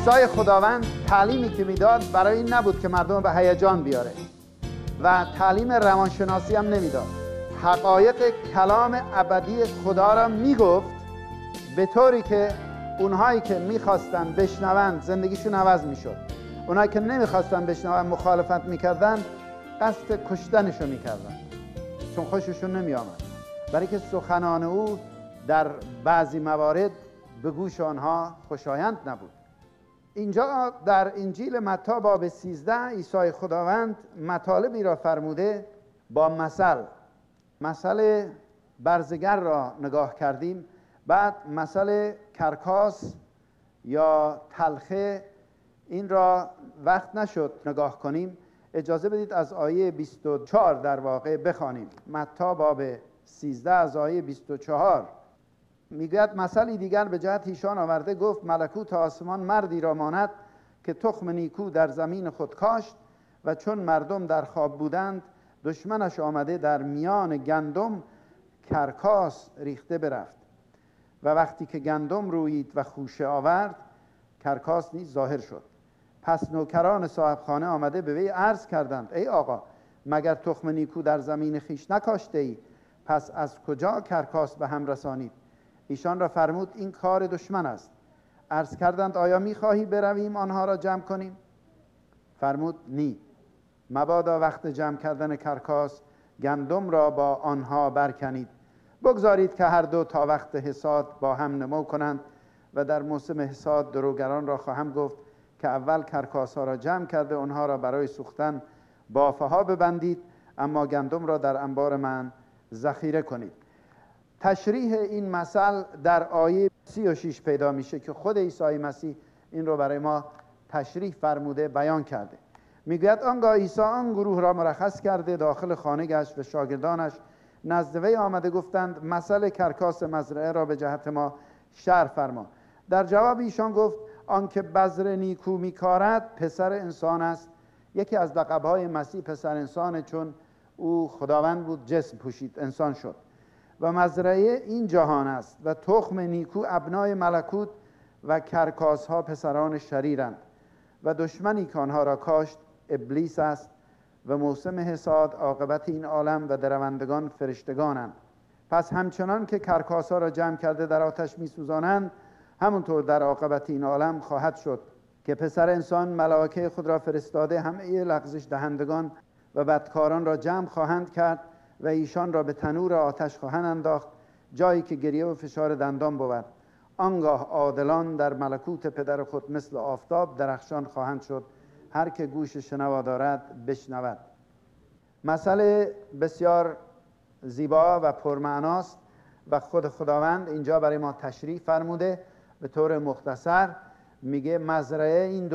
عیسی خداوند تعلیمی که میداد برای این نبود که مردم به هیجان بیاره و تعلیم روانشناسی هم نمیداد. حقایق کلام ابدی خدا را میگفت به طوری که اونهایی که میخواستن بشنوند زندگیشون عوض میشد، اونهایی که نمیخواستن بشنوند مخالفت میکردن قصد کشتنشو میکردن چون خوششون نمیآمد، برای که سخنان او در بعضی موارد به گوش آنها خوشایند نبود. اینجا در انجیل متی باب 13 عیسی خداوند مطالبی را فرموده با مثل برزگر را نگاه کردیم، بعد مثل کرکاس یا تلخه، این را وقت نشد نگاه کنیم. اجازه بدید از آیه 24 در واقع بخوانیم. متی باب 13 از آیه 24 میگوید مثلی دیگر به جهت ایشان آورده، گفت ملکوت آسمان مردی را ماند که تخم نیکو در زمین خود کاشت و چون مردم در خواب بودند دشمنش آمده در میان گندم کرکاس ریخته برفت و وقتی که گندم رویید و خوشه آورد کرکاس نیز ظاهر شد. پس نوکران صاحب خانه آمده به وی عرض کردند ای آقا، مگر تخم نیکو در زمین خیش نکاشته ای؟ پس از کجا کرکاس به هم رسانید؟ ایشان را فرمود این کار دشمن است. عرض کردند آیا می‌خواهی برویم آنها را جمع کنیم؟ فرمود نی، مبادا وقت جمع کردن کرکاس گندم را با آنها برکنید. بگذارید که هر دو تا وقت حصاد با هم نمو کنند و در موسم حصاد دروگران را خواهم گفت که اول کرکاس ها را جمع کرده آنها را برای سوختن بافه ها ببندید، اما گندم را در انبار من ذخیره کنید. تشریح این مثل در آیه 36 پیدا میشه که خود عیسی مسیح این رو برای ما تشریح فرموده، بیان کرده. میگوید آنگاه عیسی آن گروه را مرخص کرده داخل خانه گشت و شاگردانش نزد وی آمده گفتند مثل کرکاس مزرعه را به جهت ما شرح فرما. در جواب ایشان گفت آنکه بذر نیکو میکارد پسر انسان است. یکی از لقب‌های مسیح پسر انسان، چون او خداوند بود جسم پوشید انسان شد. و مزرعه این جهان است و تخم نیکو ابنای ملکوت و کرکاس ها پسران شریرند و دشمنی که آنها را کاشت ابلیس است و موسم حصاد عاقبت این عالم و درندگان فرشتگانند. پس همچنان که کرکاس ها را جمع کرده در آتش می سوزانند، همونطور در عاقبت این عالم خواهد شد که پسر انسان ملائکه خود را فرستاده همه لغزش دهندگان و بدکاران را جمع خواهند کرد و ایشان را به تنور آتش خواهند انداخت، جایی که گریه و فشار دندان بود. آنگاه عادلان در ملکوت پدر خود مثل آفتاب درخشان خواهند شد. هر که گوش شنوا دارد بشنود. مثل بسیار زیبا و پرمعناست و خود خداوند اینجا برای ما تشریح فرموده. به طور مختصر میگه مزرعه این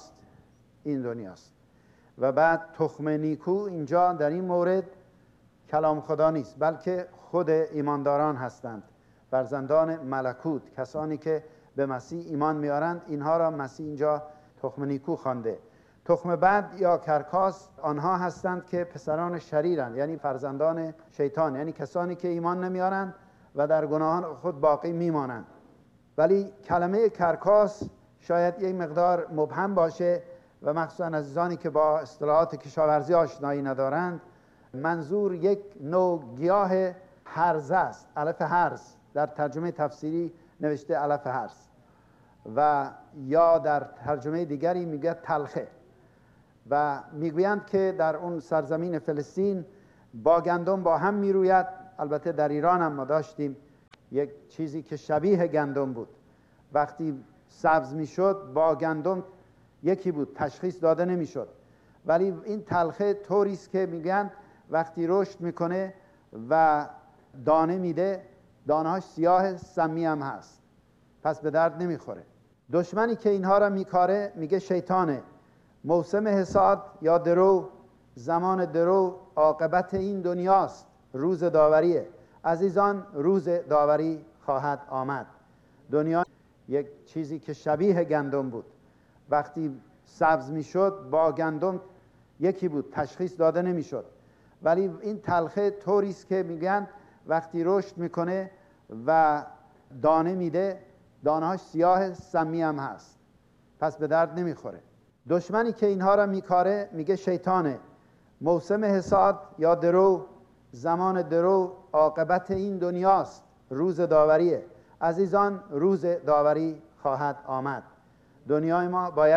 دنیاست و بعد تخم نیکو اینجا در این مورد کلام خدا نیست، بلکه خود ایمانداران هستند، فرزندان ملکوت، کسانی که به مسیح ایمان میارند. اینها را مسیح اینجا تخم نیکو خوانده. تخم بد یا کرکاس آنها هستند که پسران شریرند، یعنی فرزندان شیطان، یعنی کسانی که ایمان نمیارند و در گناهان خود باقی میمانند. ولی کلمه کرکاس شاید یک مقدار مبهم باشه و مخصوصا عزیزانی که با اصطلاحات کشاورزی آشنایی ندارند، منظور یک نوع گیاه هرزه است. الف هرز در ترجمه تفسیری نوشته الف هرز و یا در ترجمه دیگری میگه تلخه. و میگویند که در اون سرزمین فلسطین با گندم با هم میروید. البته در ایران هم ما داشتیم یک چیزی که شبیه گندم بود، وقتی سبز میشد با گندم یکی بود، تشخیص داده نمیشد. ولی این تلخه طوری است که میگن وقتی رشد میکنه و دانه میده، دانه‌هاش سیاه سمی هم هست، پس به درد نمیخوره. دشمنی که اینها را میکاره میگه شیطانه. موسم حصاد یا درو، زمان درو عاقبت این دنیاست، روز داوریه. عزیزان روز داوری خواهد آمد. دنیا یک چیزی که شبیه گندم بود، وقتی سبز میشد با گندم یکی بود، تشخیص داده نمیشد. ولی این تلخه طوری است که میگن وقتی رشد میکنه و دانه میده، دانه‌هاش سیاه سمی هم هست، پس به درد نمیخوره. دشمنی که اینها را میکاره میگه شیطانه. موسم حصاد یا درو، زمان درو عاقبت این دنیاست، روز داوریه. عزیزان، روز داوری خواهد آمد. دنیای ما باید